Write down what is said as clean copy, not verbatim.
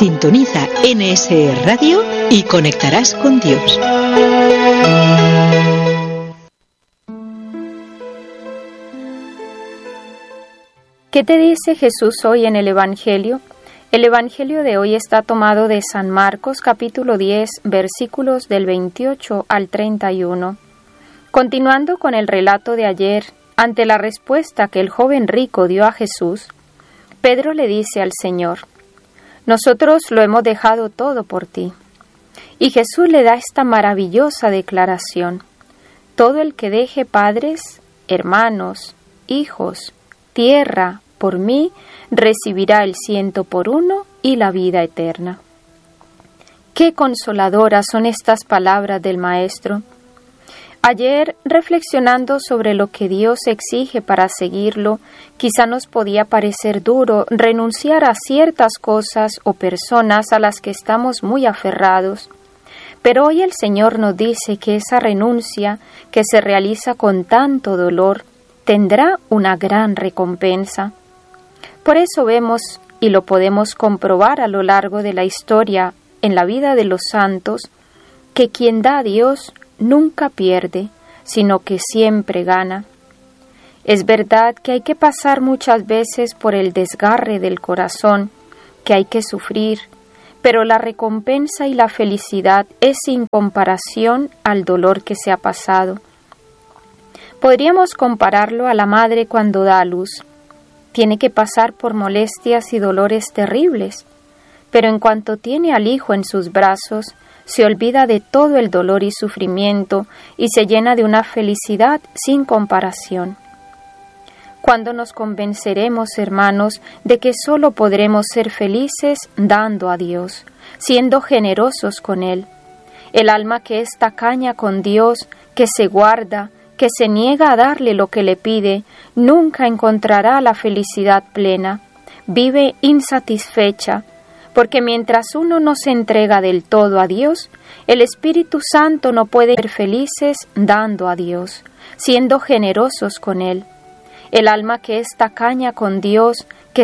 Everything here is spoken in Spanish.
Sintoniza NSE Radio y conectarás con Dios. ¿Qué te dice Jesús hoy en el Evangelio? El Evangelio de hoy está tomado de San Marcos, capítulo 10, versículos del 28 al 31. Continuando con el relato de ayer, ante la respuesta que el joven rico dio a Jesús, Pedro le dice al Señor: «Nosotros lo hemos dejado todo por ti». Y Jesús le da esta maravillosa declaración: «Todo el que deje padres, hermanos, hijos, tierra, por mí, recibirá el 100 por 1 y la vida eterna». Qué consoladoras son estas palabras del Maestro. Ayer, reflexionando sobre lo que Dios exige para seguirlo, quizá nos podía parecer duro renunciar a ciertas cosas o personas a las que estamos muy aferrados. Pero hoy el Señor nos dice que esa renuncia, que se realiza con tanto dolor, tendrá una gran recompensa. Por eso vemos, y lo podemos comprobar a lo largo de la historia en la vida de los santos, que quien da a Dios nunca pierde, sino que siempre gana. Es verdad que hay que pasar muchas veces por el desgarre del corazón, que hay que sufrir, pero la recompensa y la felicidad es sin comparación al dolor que se ha pasado. Podríamos compararlo a la madre cuando da a luz. Tiene que pasar por molestias y dolores terribles, pero en cuanto tiene al hijo en sus brazos, se olvida de todo el dolor y sufrimiento y se llena de una felicidad sin comparación. ¿Cuándo nos convenceremos, hermanos, de que solo podremos ser felices dando a Dios, siendo generosos con Él? El alma que es tacaña con Dios, que se guarda, que se niega a darle lo que le pide, nunca encontrará la felicidad plena. Vive insatisfecha, porque mientras uno no se entrega del todo a Dios, el Espíritu Santo no puede ser felices dando a Dios, siendo generosos con Él. El alma que es tacaña con Dios, que